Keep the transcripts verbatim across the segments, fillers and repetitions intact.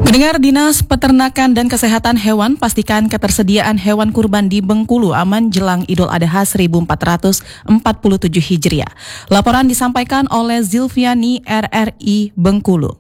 Pendengar, Dinas Peternakan dan Kesehatan Hewan pastikan ketersediaan hewan kurban di Bengkulu aman jelang Idul Adha seribu empat ratus empat puluh tujuh Hijriah. Laporan disampaikan oleh Zilviani R R I Bengkulu.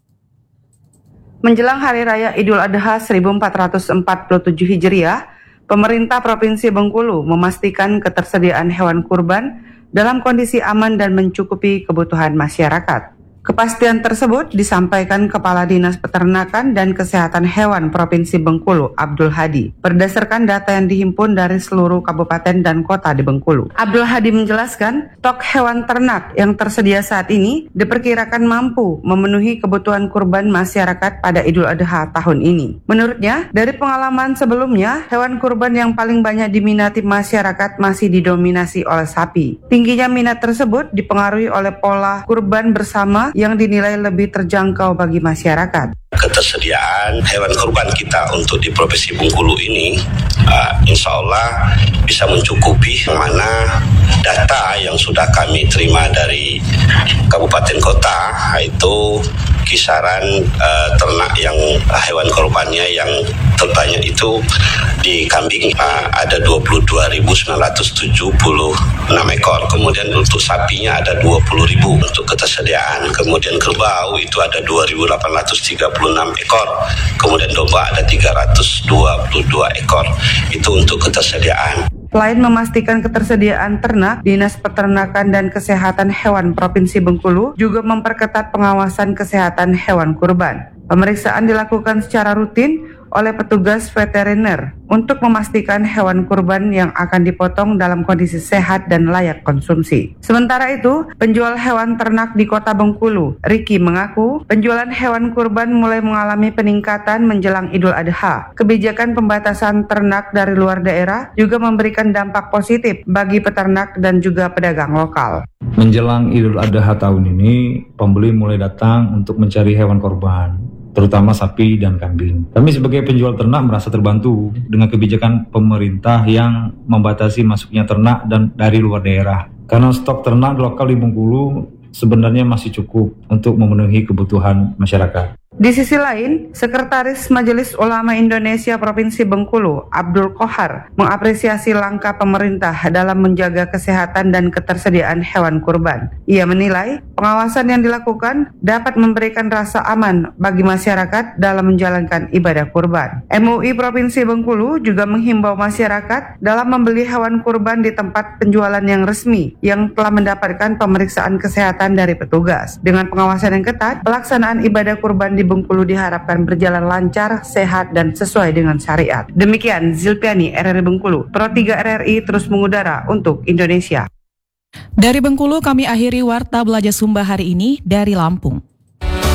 Menjelang Hari Raya Idul Adha seribu empat ratus empat puluh tujuh Hijriah, pemerintah Provinsi Bengkulu memastikan ketersediaan hewan kurban dalam kondisi aman dan mencukupi kebutuhan masyarakat. Kepastian tersebut disampaikan Kepala Dinas Peternakan dan Kesehatan Hewan Provinsi Bengkulu, Abdul Hadi, berdasarkan data yang dihimpun dari seluruh kabupaten dan kota di Bengkulu. Abdul Hadi menjelaskan, stok hewan ternak yang tersedia saat ini diperkirakan mampu memenuhi kebutuhan kurban masyarakat pada Idul Adha tahun ini. Menurutnya, dari pengalaman sebelumnya, hewan kurban yang paling banyak diminati masyarakat masih didominasi oleh sapi. Tingginya minat tersebut dipengaruhi oleh pola kurban bersama yang dinilai lebih terjangkau bagi masyarakat. Ketersediaan hewan kurban kita untuk di Provinsi Bengkulu ini uh, insya Allah bisa mencukupi, mana data yang sudah kami terima dari kabupaten kota itu kisaran uh, ternak yang uh, hewan kurbannya yang terbanyak itu di kambing uh, ada dua puluh dua ribu sembilan ratus tujuh puluh enam ekor, kemudian untuk sapinya ada dua puluh ribu untuk ketersediaan, kemudian kerbau itu ada dua ribu delapan ratus tiga puluh enam ekor, kemudian domba ada tiga ratus dua puluh dua ekor, itu untuk ketersediaan. Selain memastikan ketersediaan ternak, Dinas Peternakan dan Kesehatan Hewan Provinsi Bengkulu juga memperketat pengawasan kesehatan hewan kurban. Pemeriksaan dilakukan secara rutin oleh petugas veteriner untuk memastikan hewan kurban yang akan dipotong dalam kondisi sehat dan layak konsumsi. Sementara itu, penjual hewan ternak di Kota Bengkulu, Riki, mengaku penjualan hewan kurban mulai mengalami peningkatan menjelang Idul Adha. Kebijakan pembatasan ternak dari luar daerah juga memberikan dampak positif bagi peternak dan juga pedagang lokal. Menjelang Idul Adha tahun ini, pembeli mulai datang untuk mencari hewan korban, terutama sapi dan kambing. Kami sebagai penjual ternak merasa terbantu dengan kebijakan pemerintah yang membatasi masuknya ternak dan dari luar daerah. Karena stok ternak lokal di Bengkulu sebenarnya masih cukup untuk memenuhi kebutuhan masyarakat. Di sisi lain, Sekretaris Majelis Ulama Indonesia Provinsi Bengkulu, Abdul Kohar, mengapresiasi langkah pemerintah dalam menjaga kesehatan dan ketersediaan hewan kurban. Ia menilai pengawasan yang dilakukan dapat memberikan rasa aman bagi masyarakat dalam menjalankan ibadah kurban. M U I Provinsi Bengkulu juga menghimbau masyarakat dalam membeli hewan kurban di tempat penjualan yang resmi yang telah mendapatkan pemeriksaan kesehatan dari petugas. Dengan pengawasan yang ketat, pelaksanaan ibadah kurban di Bengkulu diharapkan berjalan lancar, sehat, dan sesuai dengan syariat. Demikian Zilpiani R R I Bengkulu, Pro tiga R R I terus mengudara untuk Indonesia. Dari Bengkulu kami akhiri Warta Belajar Sumba hari ini dari Lampung.